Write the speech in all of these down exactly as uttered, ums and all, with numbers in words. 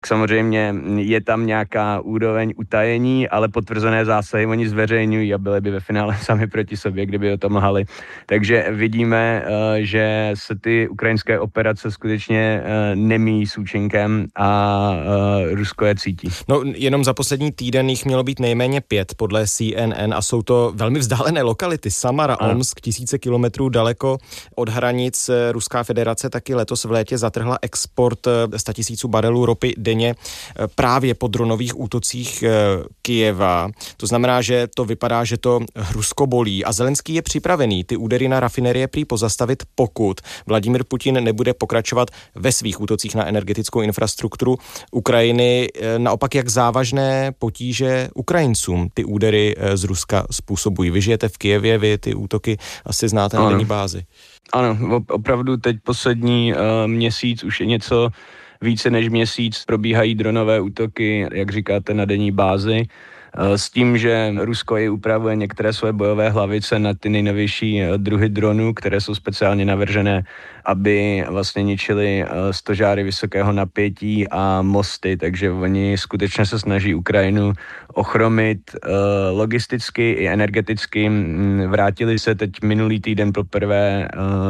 Samozřejmě je tam nějaká úroveň utajení, ale potvrzené zásahy oni zveřejňují a byli by ve finále sami proti sobě, kdyby o tom lhali. Takže vidíme, že se ty ukrajinské operace skutečně nemíjí s účinkem a Rusko je cítí. No jenom za poslední týden jich mělo být nejméně pět podle C N N a jsou to velmi vzdálené lokality. Samara, ano. Omsk, tisíce kilometrů daleko od hranic. Ruská federace taky letos v létě zatrhla export sta tisíců barelů ropy denně právě po dronových útocích Kyjeva. To znamená, že to vypadá, že to Rusko bolí a Zelenský je připravený ty údery na rafinerie prý pozastavit, pokud Vladimír Putin nebude pokračovat ve svých útocích na energetickou infrastrukturu Ukrajiny. Naopak, jak závažné potíže Ukrajincům ty údery z Ruska způsobují. Vy žijete v Kyjevě, vy ty útoky asi znáte na denní bázi. Ano, opravdu teď poslední uh, měsíc už je něco více než měsíc probíhají dronové útoky, jak říkáte, na denní bázi. S tím, že Rusko i upravuje některé své bojové hlavice na ty nejnovější druhy dronů, které jsou speciálně navržené, aby vlastně ničili stožáry vysokého napětí a mosty, takže oni skutečně se snaží Ukrajinu ochromit logisticky i energeticky. Vrátili se teď minulý týden poprvé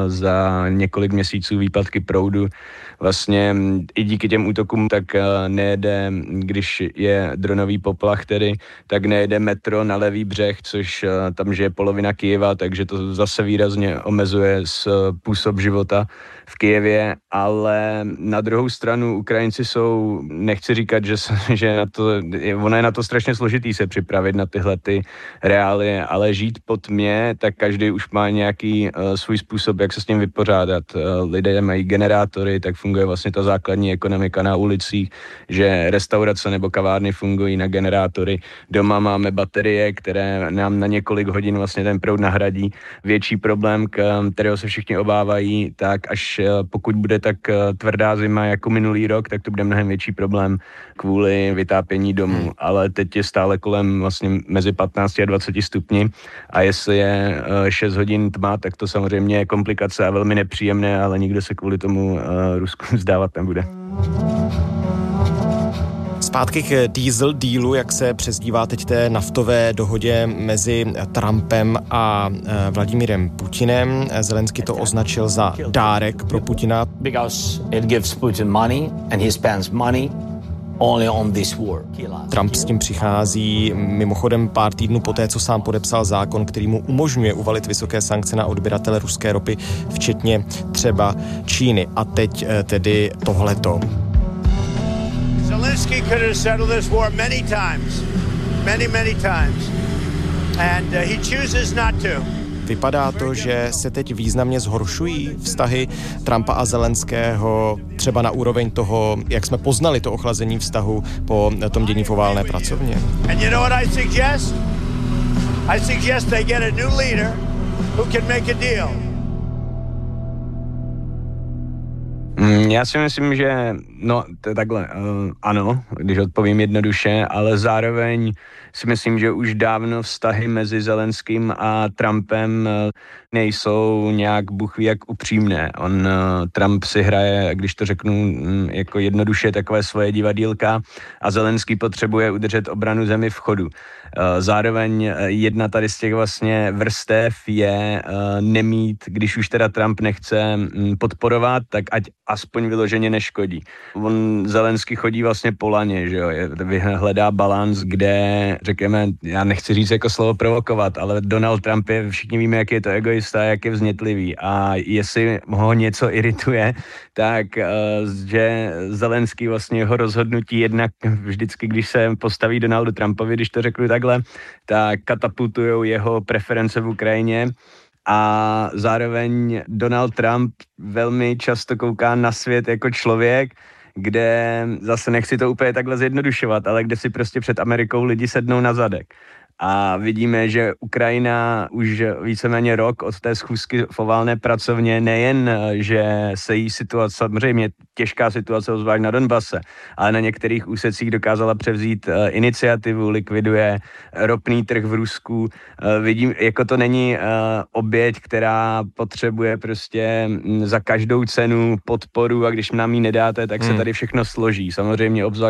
za několik měsíců výpadky proudu. Vlastně i díky těm útokům tak nejede, když je dronový poplach tedy, tak nejede metro na levý břeh, což tam žije polovina Kyjeva, takže to zase výrazně omezuje způsob života v Kyjevě, ale na druhou stranu Ukrajinci jsou, nechci říkat, že, že na to, ono je na to strašně složitý se připravit na tyhle ty reálie, ale žít po tmě, tak každý už má nějaký uh, svůj způsob, jak se s tím vypořádat. Uh, lidé mají generátory, tak funguje vlastně ta základní ekonomika na ulicích, že restaurace nebo kavárny fungují na generátory. Doma máme baterie, které nám na několik hodin vlastně ten proud nahradí. Větší problém, kterého se všichni obávají, tak až pokud bude tak tvrdá zima jako minulý rok, tak to bude mnohem větší problém kvůli vytápění domů. Hmm. Ale teď je stále kolem vlastně mezi patnáct a dvacet stupni a jestli je šest hodin tma, tak to samozřejmě je komplikace a velmi nepříjemné, ale nikdo se kvůli tomu Rusku vzdávat nebude. Zpátky k diesel dealu, jak se přezdívá teď té naftové dohodě mezi Trumpem a Vladimírem Putinem. Zelenský to označil za dárek pro Putina. Because it gives Putin money and he spends money only on this war. Trump s tím přichází mimochodem pár týdnů poté, co sám podepsal zákon, který mu umožňuje uvalit vysoké sankce na odběratele ruské ropy, včetně třeba Číny. A teď tedy tohleto. Zelensky could have settled this war many times, many, many times, and uh, he chooses not to. Vypadá to, že se teď významně zhoršují vztahy Trumpa a Zelenského, třeba na úroveň toho, jak jsme poznali to ochlazení vztahu po tom dění v oválné pracovně. And you know what I suggest? I suggest they get a new leader who can make a deal. Já si myslím, že no to takhle, uh, ano, když odpovím jednoduše, ale zároveň si myslím, že už dávno vztahy mezi Zelenským a Trumpem uh, nejsou nějak bůh ví jak upřímné. On, uh, Trump si hraje, když to řeknu um, jako jednoduše, takové svoje divadýlka a Zelenský potřebuje udržet obranu zemi v chodu. Zároveň jedna tady z těch vlastně vrstev je nemít, když už teda Trump nechce podporovat, tak ať aspoň vyloženě neškodí. On Zelenský chodí vlastně po laně, že jo, hledá balans, kde řekněme, já nechci říct jako slovo provokovat, ale Donald Trump je, všichni víme, jak je to egoista, jak je vznětlivý a jestli ho něco irituje, tak že Zelenský vlastně jeho rozhodnutí jednak vždycky, když se postaví Donaldu Trumpovi, když to řeknu takhle, tak katapultujou jeho preference v Ukrajině a zároveň Donald Trump velmi často kouká na svět jako člověk, kde zase nechci to úplně takhle zjednodušovat, ale kde si prostě před Amerikou lidi sednou na zadek. A vidíme, že Ukrajina už víceméně rok od té schůzky v oválné pracovně nejen, že se jí situace, samozřejmě těžká situace ozvlášť na Donbase, ale na některých úsecích dokázala převzít uh, iniciativu, likviduje ropný trh v Rusku. Uh, vidím, jako to není uh, oběť, která potřebuje prostě m, za každou cenu podporu a když nám ji nedáte, tak se tady všechno složí. Samozřejmě obzvlášť